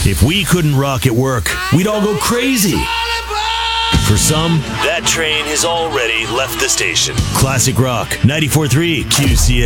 If we couldn't rock at work, we'd all go crazy. For some, that train has already left the station. Classic Rock, 94.3 QCS.